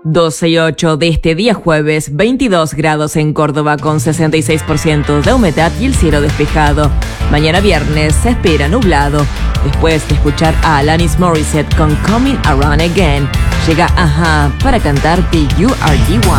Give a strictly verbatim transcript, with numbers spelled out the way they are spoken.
doce y ocho de este día jueves, veintidós grados en Córdoba con sesenta y seis por ciento de humedad y el cielo despejado. Mañana viernes se espera nublado. Después de escuchar a Alanis Morissette con Coming Around Again, llega Aja para cantar The U R D one.